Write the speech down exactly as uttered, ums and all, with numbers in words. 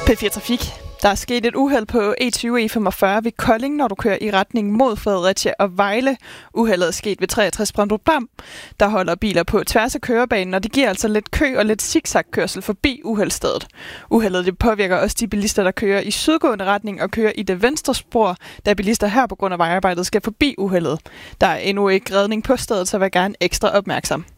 P fire Trafik. Der er sket et uheld på E tyve E femogfyrre ved Kolding, når du kører i retning mod Fredericia og Vejle. Uheldet er sket ved treogtres Brøndrup Dam. Der holder biler på tværs af kørebanen, og det giver altså lidt kø og lidt zigzag-kørsel forbi uheldsstedet. Uheldet det påvirker også de bilister, der kører i sydgående retning og kører i det venstre spor, da bilister her på grund af vejarbejdet skal forbi uheldet. Der er endnu ikke redning på stedet, så vær gerne ekstra opmærksom.